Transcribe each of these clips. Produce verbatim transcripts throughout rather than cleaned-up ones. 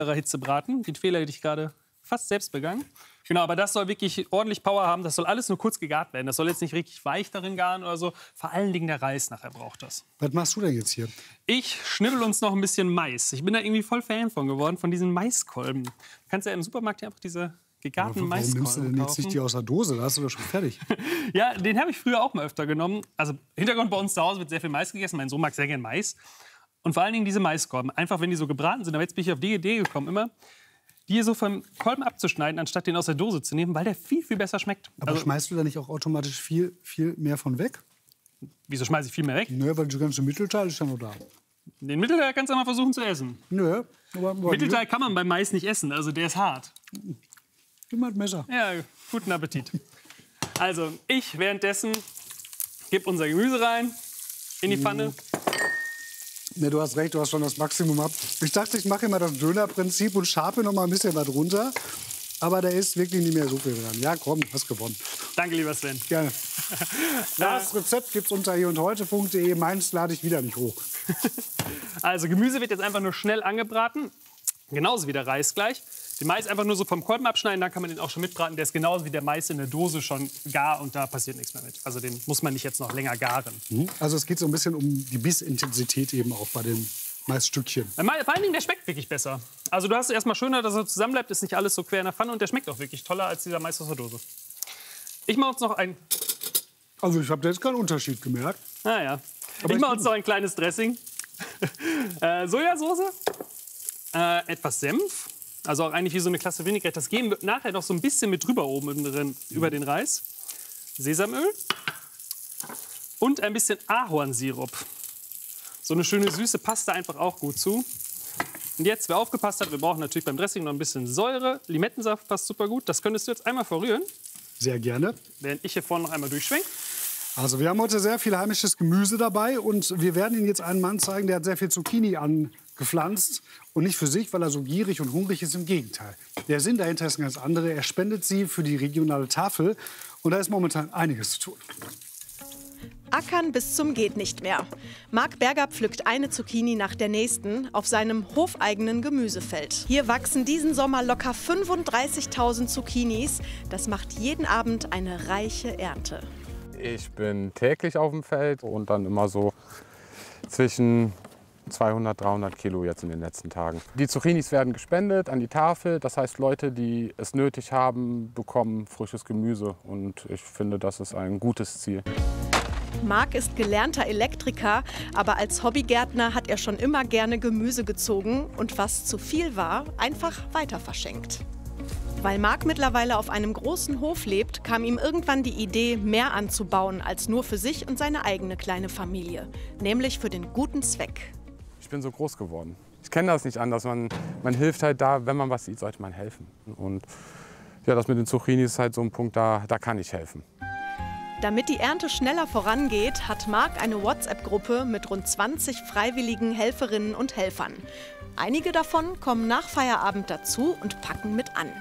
Hitze braten. Den Fehler hätte ich gerade fast selbst begangen. Genau, aber das soll wirklich ordentlich Power haben. Das soll alles nur kurz gegart werden. Das soll jetzt nicht richtig weich darin garen oder so. Vor allen Dingen der Reis nachher braucht das. Was machst du denn jetzt hier? Ich schnibbel uns noch ein bisschen Mais. Ich bin da irgendwie voll Fan von geworden, von diesen Maiskolben. Du kannst ja im Supermarkt ja einfach diese gegarten Warum Maiskolben nimmst du denn jetzt nicht die aus der Dose? Da hast du doch schon fertig. Ja, den habe ich früher auch mal öfter genommen. Also Hintergrund bei uns zu Hause wird sehr viel Mais gegessen. Mein Sohn mag sehr gerne Mais. Und vor allen Dingen diese Maiskolben. Einfach, wenn die so gebraten sind. Aber jetzt bin ich auf die Idee gekommen, immer die hier so vom Kolben abzuschneiden, anstatt den aus der Dose zu nehmen, weil der viel, viel besser schmeckt. Aber also, schmeißt du da nicht auch automatisch viel, viel mehr von weg? Wieso schmeiße ich viel mehr weg? Nö, weil der ganze Mittelteil ist ja noch da. Den Mittelteil kannst du mal versuchen zu essen. Nö. Aber, aber Mittelteil kann man beim Mais nicht essen, also der ist hart. Gib mal ein Messer. Ja, guten Appetit. Also, ich währenddessen gebe unser Gemüse rein in die Pfanne. Ne, du hast recht, du hast schon das Maximum ab. Ich dachte, ich mache immer das Dönerprinzip und schabe noch mal ein bisschen was runter. Aber da ist wirklich nicht mehr so viel dran. Ja, komm, hast gewonnen. Danke, lieber Sven. Gerne. Das Rezept gibt's unter hier und heute punkt de. Meins lade ich wieder nicht hoch. Also, Gemüse wird jetzt einfach nur schnell angebraten. Genauso wie der Reis gleich. Den Mais einfach nur so vom Kolben abschneiden, dann kann man den auch schon mitbraten. Der ist genauso wie der Mais in der Dose schon gar und da passiert nichts mehr mit. Also den muss man nicht jetzt noch länger garen. Also es geht so ein bisschen um die Bissintensität eben auch bei den Maisstückchen. Vor allen Dingen, der schmeckt wirklich besser. Also du hast es erstmal schöner, dass er zusammen bleibt, ist nicht alles so quer in der Pfanne und der schmeckt auch wirklich toller als dieser Mais aus der Dose. Ich mache uns noch ein... Also ich habe jetzt keinen Unterschied gemerkt. Ah ja. Aber ich ich mache uns noch ein kleines Dressing. äh, Sojasauce, äh, etwas Senf. Also auch eigentlich wie so eine Klasse Vinaigrette. Das geben wir nachher noch so ein bisschen mit drüber oben drin, über den Reis. Sesamöl und ein bisschen Ahornsirup. So eine schöne süße Paste einfach auch gut zu. Und jetzt, wer aufgepasst hat, wir brauchen natürlich beim Dressing noch ein bisschen Säure. Limettensaft passt super gut. Das könntest du jetzt einmal verrühren. Sehr gerne. Während ich hier vorne noch einmal durchschwenke. Also wir haben heute sehr viel heimisches Gemüse dabei und wir werden Ihnen jetzt einen Mann zeigen, der hat sehr viel Zucchini angepflanzt und nicht für sich, weil er so gierig und hungrig ist, im Gegenteil. Der Sinn dahinter ist ein ganz anderer. Er spendet sie für die regionale Tafel und da ist momentan einiges zu tun. Ackern bis zum geht nicht mehr. Marc Berger pflückt eine Zucchini nach der nächsten auf seinem hofeigenen Gemüsefeld. Hier wachsen diesen Sommer locker fünfunddreißigtausend Zucchinis. Das macht jeden Abend eine reiche Ernte. Ich bin täglich auf dem Feld und dann immer so zwischen zweihundert, dreihundert Kilo jetzt in den letzten Tagen. Die Zucchinis werden gespendet an die Tafel. Das heißt, Leute, die es nötig haben, bekommen frisches Gemüse. Und ich finde, das ist ein gutes Ziel. Marc ist gelernter Elektriker, aber als Hobbygärtner hat er schon immer gerne Gemüse gezogen und was zu viel war, einfach weiter verschenkt. Weil Marc mittlerweile auf einem großen Hof lebt, kam ihm irgendwann die Idee, mehr anzubauen als nur für sich und seine eigene kleine Familie. Nämlich für den guten Zweck. Ich bin so groß geworden. Ich kenne das nicht anders. Man, man hilft halt da, wenn man was sieht, sollte man helfen. Und ja, das mit den Zucchinis ist halt so ein Punkt, da, da kann ich helfen. Damit die Ernte schneller vorangeht, hat Marc eine WhatsApp-Gruppe mit rund zwanzig freiwilligen Helferinnen und Helfern. Einige davon kommen nach Feierabend dazu und packen mit an.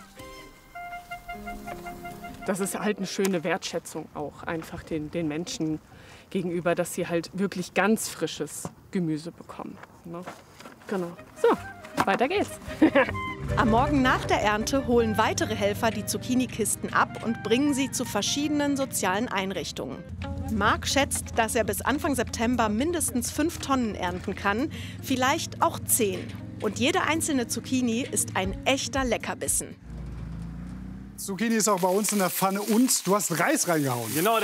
Das ist halt eine schöne Wertschätzung auch einfach den, den Menschen gegenüber, dass sie halt wirklich ganz frisches Gemüse bekommen. Ne? Genau. So, weiter geht's. Am Morgen nach der Ernte holen weitere Helfer die Zucchini-Kisten ab und bringen sie zu verschiedenen sozialen Einrichtungen. Marc schätzt, dass er bis Anfang September mindestens fünf Tonnen ernten kann, vielleicht auch zehn. Und jede einzelne Zucchini ist ein echter Leckerbissen. Zucchini ist auch bei uns in der Pfanne und du hast Reis reingehauen. Genau.